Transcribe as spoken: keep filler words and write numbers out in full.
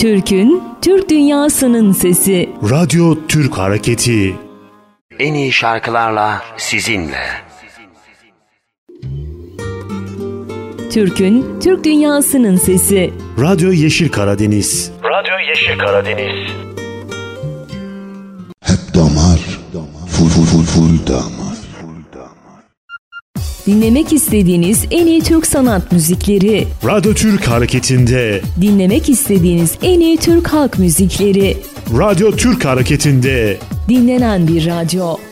Türk'ün, Türk dünyasının sesi. Radyo Türk Hareketi. En iyi şarkılarla sizinle. Türk'ün, Türk dünyasının sesi. Radyo Yeşil Karadeniz. Radyo Yeşil Karadeniz. Hep damar, full full full full damar. Dinlemek istediğiniz en iyi Türk sanat müzikleri. Radyo Türk Hareketi'nde. Dinlemek istediğiniz en iyi Türk halk müzikleri. Radyo Türk Hareketi'nde. Dinlenen bir radyo.